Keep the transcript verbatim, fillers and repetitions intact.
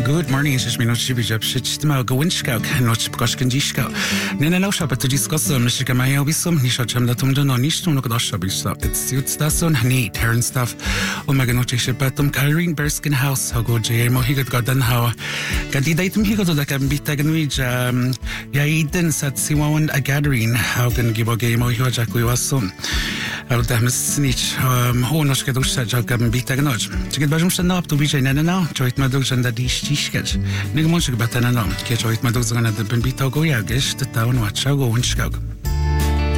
Good morning, is mi noci bi jab shit ma go winskau noci bgosh kan diskau. Nena no shop to discuss um shi kama yo bisum ni shot cham da tum no ni tum no da shop is it suits da son hani turn stuff. O ma noci shi patum Kyrene Berskin House how go je mo higot godan how kandidatum higot da kan bita ganwij um ya iden sat siwan a gathering how can give a game o hiwa jaku wasum. Al da misnich um honos ke dusha jagam bita ganoj. Tigit bajum shna up to bi je nena no joit ma do janda di stiskach. Nig monsig batana no ke joit ma do zgana da ben bita go yagish da tawn watcha go winskau.